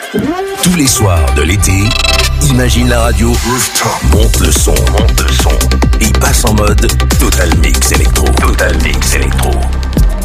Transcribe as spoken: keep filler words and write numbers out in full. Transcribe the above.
Tous les soirs de l'été, Imagine la radio, monte le son, monte le son, et passe en mode Total Mix Electro. Total Mix